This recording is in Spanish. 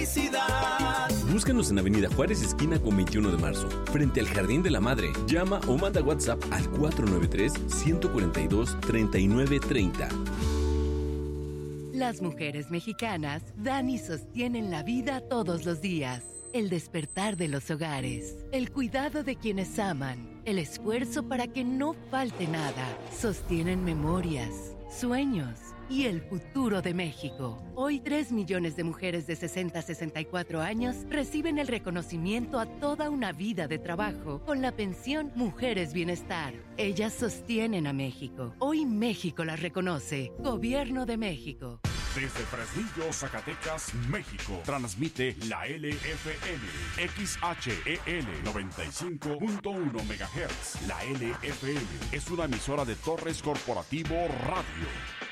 felicidad. Búscanos en Avenida Juárez, esquina con 21 de marzo, frente al Jardín de la Madre. Llama o manda WhatsApp al 493-142-3930. Las mujeres mexicanas dan y sostienen la vida todos los días. El despertar de los hogares, el cuidado de quienes aman, el esfuerzo para que no falte nada. Sostienen memorias, sueños y el futuro de México. Hoy 3 millones de mujeres de 60 a 64 años reciben el reconocimiento a toda una vida de trabajo con la pensión Mujeres Bienestar. Ellas sostienen a México. Hoy México las reconoce. Gobierno de México. Desde Fresnillo, Zacatecas, México, transmite la LFN, XHEL 95.1 MHz. La LFN es una emisora de Torres Corporativo Radio.